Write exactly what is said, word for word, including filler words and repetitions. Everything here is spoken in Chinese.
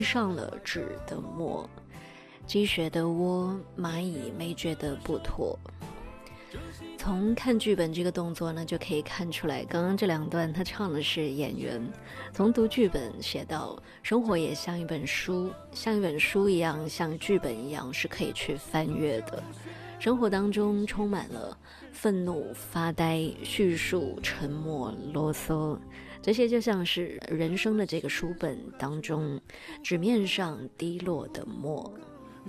上了纸的墨，积雪的窝，蚂蚁没觉得不妥。从看剧本这个动作呢，就可以看出来，刚刚这两段他唱的是演员。从读剧本写到生活也像一本书，像一本书一样，像剧本一样是可以去翻阅的。生活当中充满了愤怒、发呆、叙述、沉默、啰嗦，这些就像是人生的这个书本当中纸面上滴落的墨。